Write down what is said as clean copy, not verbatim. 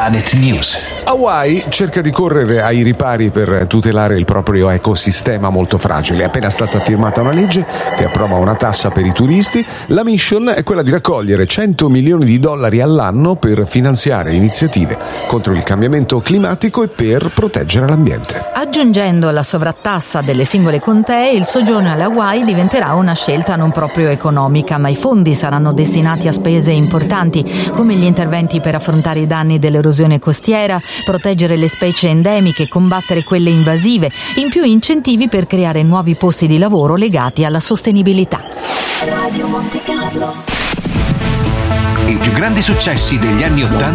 Planet News. Hawaii cerca di correre ai ripari per tutelare il proprio ecosistema molto fragile. È appena stata firmata una legge che approva una tassa per i turisti. La mission è quella di raccogliere $100 milioni all'anno per finanziare iniziative contro il cambiamento climatico e per proteggere l'ambiente. Aggiungendo alla sovrattassa delle singole contee, il soggiorno alle Hawaii diventerà una scelta non proprio economica, ma i fondi saranno destinati a spese importanti, come gli interventi per affrontare i danni dell'erosione costiera, proteggere le specie endemiche, combattere quelle invasive, in più incentivi per creare nuovi posti di lavoro legati alla sostenibilità. Radio Monte Carlo. I più grandi successi degli anni '80